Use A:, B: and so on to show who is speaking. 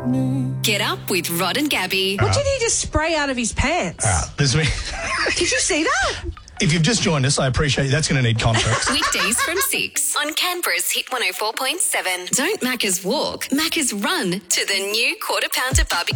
A: Get up with Rod and Gabby.
B: What did he just spray out of his pants?
C: This week,
B: Did you see that?
C: if you've just joined us, I appreciate you. That's going to need context.
A: Weekdays from 6 on Canberra's Hit 104.7. Don't Macca's walk, Macca's run to the new Quarter Pounder Barbecue.